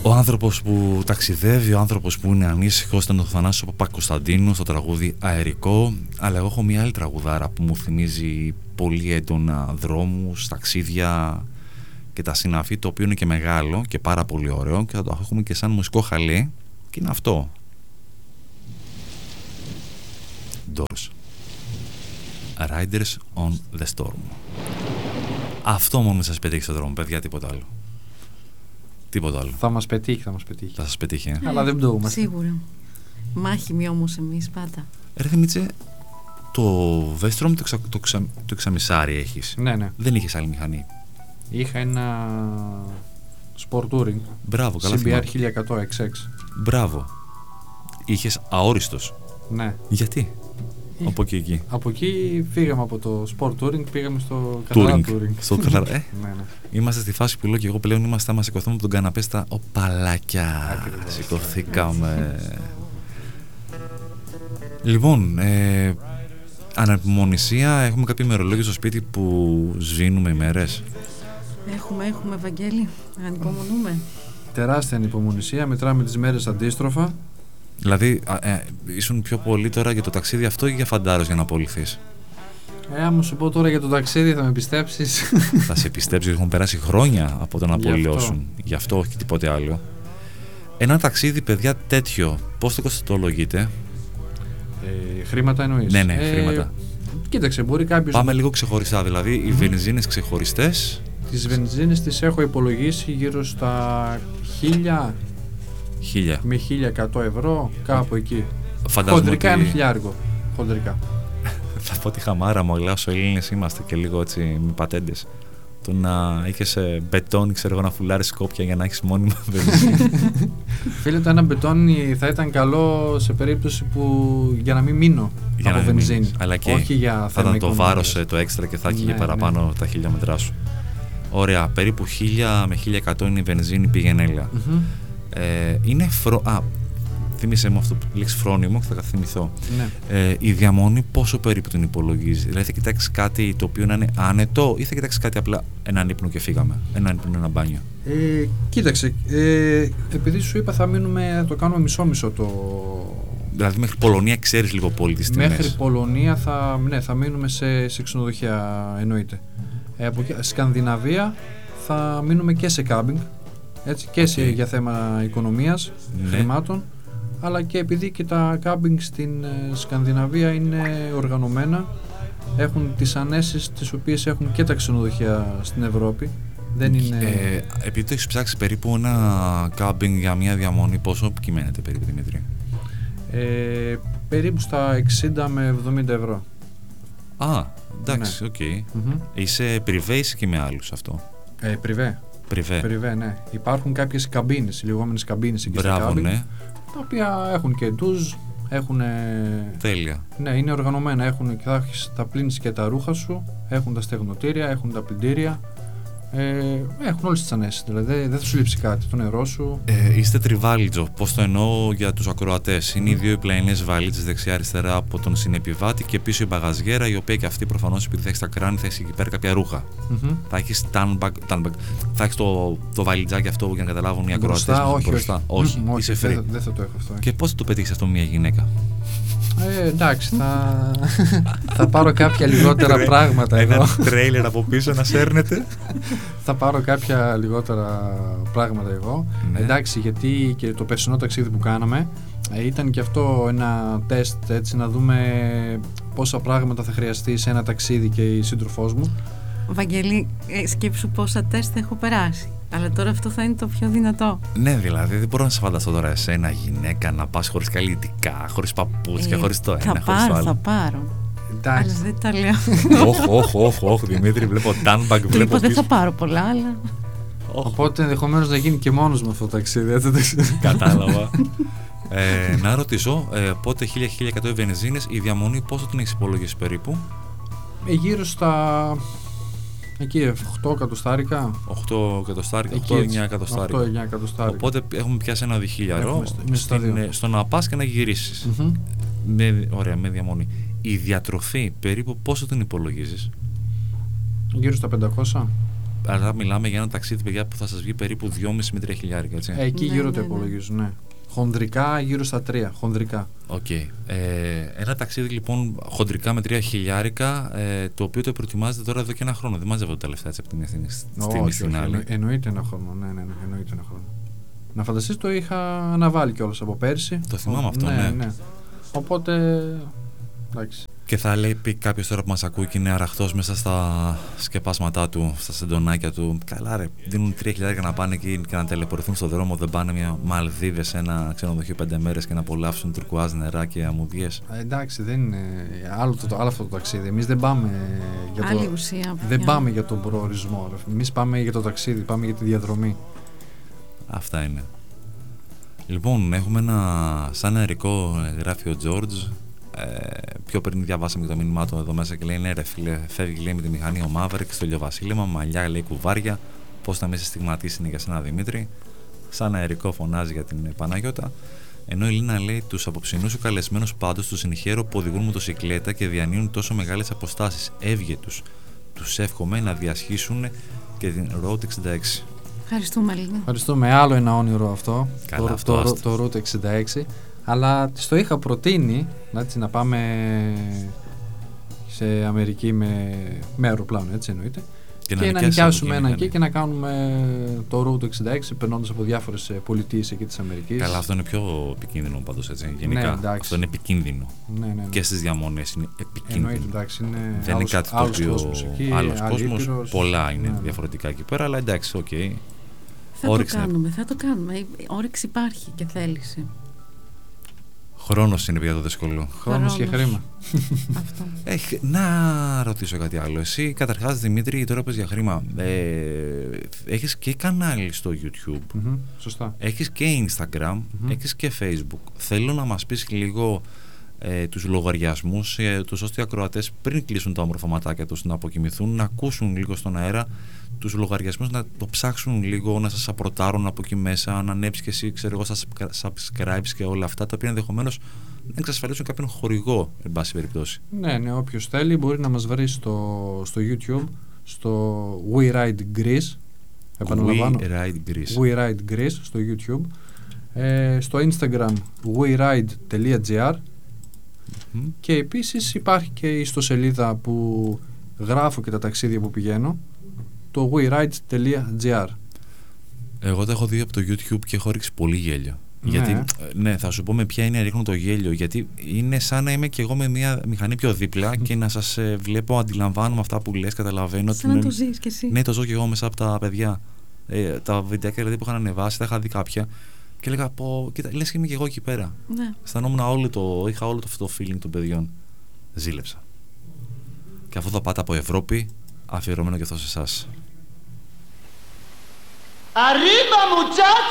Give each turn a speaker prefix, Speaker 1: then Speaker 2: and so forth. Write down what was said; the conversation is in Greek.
Speaker 1: Ο άνθρωπος που ταξιδεύει, ο άνθρωπος που είναι ανήσυχος ήταν ο Θανάσης Παπακοσταντίνου στο τραγούδι Αερικό. Αλλά εγώ έχω μια άλλη τραγουδάρα που μου θυμίζει πολύ έντονα δρόμους, ταξίδια και τα συναφή, το οποίο είναι και μεγάλο και πάρα πολύ ωραίο και θα το έχουμε και σαν μουσικό χαλί, και είναι αυτό. Doors. Riders on the Storm. Αυτό μόνο σας πετύχει στον δρόμο, παιδιά, τίποτα άλλο. Τίποτα άλλο.
Speaker 2: Θα μας πετύχει.
Speaker 1: Θα σας πετύχει.
Speaker 2: Αλλά δεν πτωούμαστε.
Speaker 3: Σίγουρα. Μάχημοι όμως εμείς πάντα.
Speaker 1: Ρε Δημήτρη, το Vestrom το εξαμισάρι έχεις.
Speaker 2: Ναι.
Speaker 1: Δεν είχες άλλη μηχανή.
Speaker 2: Είχα ένα Sport Touring.
Speaker 1: Μπράβο, καλά
Speaker 2: CBR
Speaker 1: θυμάμαι.
Speaker 2: 1100 XX.
Speaker 1: Μπράβο. Είχες αόριστος.
Speaker 2: Ναι.
Speaker 1: Γιατί? Από εκεί.
Speaker 2: Από εκεί φύγαμε από το Sport Touring, πήγαμε στο καθαρά Touring.
Speaker 1: Στο καθαρά.
Speaker 2: Ναι.
Speaker 1: Είμαστε στη φάση που λέω και εγώ πλέον είμαστε, άμα σηκωθούμε από τον καναπέ στα οπαλάκια. Σηκωθήκαμε. Λοιπόν, ανεπιμονησία, έχουμε κάποιο ημερολόγιο στο σπίτι που σβήνουμε ημέρες.
Speaker 3: Έχουμε Ευαγγέλη, ανυπομονούμε.
Speaker 2: Τεράστια ανυπομονησία, μετράμε τις μέρες αντίστροφα.
Speaker 1: Δηλαδή, ήσουν πιο πολύ τώρα για το ταξίδι αυτό ή για φαντάρος για να απολυθείς?
Speaker 2: Άμα σου πω τώρα για το ταξίδι θα με πιστέψεις?
Speaker 1: Θα σε πιστέψεις, έχουν περάσει χρόνια από το να απολυώσουν. Γι' αυτό όχι τίποτε άλλο. Ένα ταξίδι, παιδιά, τέτοιο, πώς το κοστολογείτε?
Speaker 2: Χρήματα εννοείς?
Speaker 1: Ναι, χρήματα.
Speaker 2: Κοίταξε, μπορεί κάποιος...
Speaker 1: Πάμε λίγο ξεχωριστά, δηλαδή οι βενζίνες ξεχωριστές.
Speaker 2: Τις βενζίνες τις έχω υπολογίσει γύρω στα 1.000 με 1.100 ευρώ, κάπου εκεί. Χοντρικά είναι χιλιάρικο. Χοντρικά.
Speaker 1: Θα πω τη χαμάρα μου, αλλά όσο Έλληνες είμαστε και λίγο έτσι με πατέντες. Το να είχες μπετόνι, ξέρω εγώ, να φουλάρεις Σκόπια για να έχεις μόνιμα βενζίνη.
Speaker 2: Φίλε, το ένα μπετόνι θα ήταν καλό σε περίπτωση που για να μην μείνω από βενζίνη.
Speaker 1: Αλλά και
Speaker 2: όχι για
Speaker 1: θα ήταν το βάρος το έξτρα και θα έχει παραπάνω τα χιλιόμετρά σου. Ωραία, περίπου 1.000 με 1.100 είναι η βενζίνη πηγενέλα. Είναι θύμισε μου αυτό που λέξει φρόνιμο και θα καθυμηθώ.
Speaker 2: Ναι.
Speaker 1: Η διαμονή πόσο περίπου την υπολογίζει? Δηλαδή θα κοιτάξει κάτι το οποίο να είναι άνετο ή θα κοιτάξει κάτι απλά έναν ύπνο και φύγαμε? Έναν ύπνο, ένα μπάνιο.
Speaker 2: Κοίταξε, επειδή σου είπα θα το κάνουμε μισό-μισό το...
Speaker 1: Δηλαδή μέχρι Πολωνία ξέρεις λίγο πολύ τις τιμές?
Speaker 2: Μέχρι Πολωνία θα μείνουμε σε ξενοδοχεία, εννοείται. Από Σκανδιναβία θα μείνουμε και σε κάμπινγκ, έτσι, και για θέμα οικονομίας, χρημάτων, αλλά και επειδή και τα κάμπινγκ στην Σκανδιναβία είναι οργανωμένα, έχουν τις ανέσεις τις οποίες έχουν και τα ξενοδοχεία στην Ευρώπη. Δεν είναι...
Speaker 1: επειδή το έχεις ψάξει περίπου ένα κάμπινγκ για μια διαμονή, πόσο κυμαίνεται περίπου, Δημήτρη?
Speaker 2: Περίπου στα 60 με 70 ευρώ.
Speaker 1: Εντάξει, οκ. Είσαι πριβέ ή και με άλλους αυτό?
Speaker 2: Πριβέ, ναι. Υπάρχουν κάποιες καμπίνες, οι λεγόμενες καμπίνες εκεί στα κάμπινγκ, τα οποία έχουν και ντουζ, έχουν...
Speaker 1: Τέλεια.
Speaker 2: Ναι, είναι οργανωμένα, θα πλύνεις και τα ρούχα σου, έχουν τα στεγνοτήρια, έχουν τα πλυντήρια, έχουν όλες τις ανέσεις, δηλαδή δεν θα σου λείψει κάτι, το νερό σου.
Speaker 1: Είστε τριβάλιτζο, πώς το εννοώ για τους ακροατές? Είναι οι δύο πλαϊνές βαλίτσες δεξιά-αριστερά από τον συνεπιβάτη και πίσω η μπαγαζιέρα, η οποία και αυτή προφανώς επειδή θα έχει τα κράνη θα έχει εκεί πέρα κάποια ρούχα. Θα έχεις tanbag, θα έχεις το βαλιτζάκι αυτό για να καταλάβουν οι ακροατές. Όχι, είσαι free.
Speaker 2: Δεν θα το έχω αυτό.
Speaker 1: Και πώς θα το πετύχεις αυτό μια γυναίκα?
Speaker 2: Εντάξει, θα πάρω κάποια λιγότερα πράγματα εδώ.
Speaker 1: Ένα τρέιλερ από πίσω να σέρνετε.
Speaker 2: Θα πάρω κάποια λιγότερα πράγματα εγώ. Εντάξει, γιατί και το περσινό ταξίδι που κάναμε ήταν και αυτό ένα τεστ, έτσι, να δούμε πόσα πράγματα θα χρειαστεί σε ένα ταξίδι και η σύντροφός μου.
Speaker 3: Βαγγέλη, σκέψου πόσα τεστ έχω περάσει. Αλλά τώρα αυτό θα είναι το πιο δυνατό.
Speaker 1: Ναι, δηλαδή δεν μπορώ να σε φανταστώ τώρα εσένα γυναίκα να πας χωρίς καλλιτικά, χωρίς παπούτσια, χωρίς το ένα, χωρίς το άλλο.
Speaker 3: Θα πάρω.
Speaker 2: Εντάξει.
Speaker 3: Αλλά δεν τα λέω.
Speaker 1: Όχι, Δημήτρη, βλέπω tanbag, βλέπω
Speaker 3: δεν θα πάρω πολλά, αλλά...
Speaker 2: Οπότε ενδεχομένως να γίνει και μόνος με αυτό το ταξίδι.
Speaker 1: Κατάλαβα. Να ρωτήσω, πότε 1.000-1.100 βενζίνες, η διαμονή πόσο την έχεις υπολογίσει περίπου?
Speaker 2: Γύρω στα... Εκεί 8 εκατοστάρικα.
Speaker 1: 8 εκατοστάρικα, 8-9 εκατοστάρικα. Οπότε έχουμε πιάσει ένα διχίλιαρο στο να πας και να γυρίσεις. Ωραία, με διαμονή. Η διατροφή περίπου πόσο την υπολογίζεις?
Speaker 2: Γύρω στα 500.
Speaker 1: Άρα μιλάμε για ένα ταξίδι, παιδιά, που θα σας βγει περίπου 2,5 με 3 χιλιάρικα, έτσι.
Speaker 2: Εκεί γύρω το υπολογίζουν, ναι. Χονδρικά γύρω στα 3. Χονδρικά.
Speaker 1: Οκ. Ένα ταξίδι λοιπόν χοντρικά με 3 χιλιάρικα, το οποίο το προετοιμάζετε τώρα εδώ και ένα χρόνο. Δεν μαζεύονται τα λεφτά έτσι από την στιγμή στην άλλη.
Speaker 2: Εννοείται ένα χρόνο. Ναι, εννοείται ένα χρόνο. Να φανταστείς, το είχα αναβάλει κιόλας από πέρσι.
Speaker 1: Το θυμάμαι αυτό, ναι.
Speaker 2: Οπότε. Εντάξει.
Speaker 1: Και θα λέει πει κάποιος τώρα που μας ακούει και είναι αραχτός μέσα στα σκεπάσματά του, στα σεντονάκια του. Καλά, ρε, δίνουν 3 χιλιάρικα να πάνε εκεί και να τελεπορηθούν στον δρόμο. Δεν πάνε μια Μαλδίβες σε ένα ξενοδοχείο 5 μέρες και να απολαύσουν τουρκουάζ νερά και αμμουδιές.
Speaker 2: Εντάξει, δεν είναι. Άλλο αυτό το ταξίδι. Εμείς δεν πάμε για
Speaker 3: άλλη ουσία.
Speaker 2: Δεν πάμε για τον προορισμό. Εμείς πάμε για το ταξίδι, πάμε για τη διαδρομή.
Speaker 1: Αυτά είναι. Λοιπόν, έχουμε ένα σαν αερικό, γράφει ο George. Πιο πριν διαβάσαμε και το μήνυμά του εδώ μέσα και λέει: ναι, ρε φίλε, φεύγει λέει με τη μηχανή ο Μαύρεκ στο ηλιοβασίλεμα, μαλλιά λέει κουβάρια. Πώς θα με σε στιγματίσει είναι για σένα Δημήτρη. Σαν αερικό φωνάζει για την Παναγιώτα. Ενώ η Λίνα λέει: τους απόψινούς σου καλεσμένους πάντως τους συγχαίρω που οδηγούν μοτοσυκλέτα και διανύουν τόσο μεγάλες αποστάσεις. Εύγετους. Τους εύχομαι να διασχίσουν και την Route 66.
Speaker 3: Ευχαριστούμε, Λίνα.
Speaker 2: Ευχαριστούμε. Άλλο ένα όνειρο αυτό.
Speaker 1: Καλά,
Speaker 2: το Route 66. Αλλά της το είχα προτείνει να πάμε σε Αμερική με αεροπλάνο, έτσι εννοείται. Και να νοικιάσουμε έναν εκεί και να κάνουμε το Route 66 περνώντας από διάφορες πολιτείες εκεί της Αμερικής.
Speaker 1: Καλά, αυτό είναι πιο επικίνδυνο πάντως, έτσι. Γενικά.
Speaker 2: Ναι,
Speaker 1: αυτό είναι επικίνδυνο.
Speaker 2: Ναι.
Speaker 1: Και στις διαμονές είναι επικίνδυνο.
Speaker 2: Εννοείται, εντάξει,
Speaker 1: δεν είναι κάτι το οποίο. Άλλος κόσμος, πολλά είναι διαφορετικά εκεί πέρα, αλλά εντάξει, οκ.
Speaker 3: Θα το κάνουμε. Η όρεξη υπάρχει και θέληση.
Speaker 1: Χρόνος είναι πια το δύσκολο.
Speaker 2: Χρόνος και χρήμα.
Speaker 3: Αυτό.
Speaker 1: Να ρωτήσω κάτι άλλο. Εσύ, καταρχάς, Δημήτρη, τώρα πες για χρήμα. Έχεις και κανάλι στο YouTube.
Speaker 2: Σωστά.
Speaker 1: Έχεις και Instagram. Έχεις και Facebook. Θέλω να μας πεις λίγο τους λογαριασμούς, τους ώστε οι ακροατές πριν κλείσουν τα όμορφα ματάκια τους να αποκοιμηθούν, να ακούσουν λίγο στον αέρα τους λογαριασμούς, να το ψάξουν λίγο, να σας απροτάρουν από εκεί μέσα, να ανέβεις και εσύ, ξέρω εγώ, στα subscribes και όλα αυτά, τα οποία ενδεχομένως να εξασφαλίσουν κάποιον χορηγό, εν πάση περιπτώσει.
Speaker 2: Ναι, όποιος θέλει μπορεί να μας βρει στο YouTube, στο We Ride Greece. Επαναλαμβάνω, We Ride Greece στο YouTube. Στο Instagram weride.gr. Και επίσης υπάρχει και η ιστοσελίδα που γράφω και τα ταξίδια που πηγαίνω, το weride.gr.
Speaker 1: Εγώ τα έχω δει από το YouTube και έχω ρίξει πολύ γέλιο.
Speaker 2: Ναι.
Speaker 1: Γιατί, ναι, θα σου πω με ποια είναι ρίχνω το γέλιο. Γιατί είναι σαν να είμαι και εγώ με μια μηχανή πιο δίπλα και να σας βλέπω, αντιλαμβάνομαι αυτά που λες, καταλαβαίνω.
Speaker 3: Σαν να το ζεις κι εσύ.
Speaker 1: Ναι, το ζω και εγώ μέσα από τα παιδιά. Τα βιντεάκια δηλαδή που είχαν ανεβάσει, τα είχα δει κάποια. Και έλεγα, κοίτα, λες και είμαι και εγώ εκεί πέρα.
Speaker 3: Ναι.
Speaker 1: Αισθανόμουν είχα όλο αυτό το feeling των παιδιών. Ζήλεψα. Και αυτό θα πάτε από Ευρώπη, αφιερωμένο και αυτό σε εσάς.
Speaker 4: Arriba, muchachos!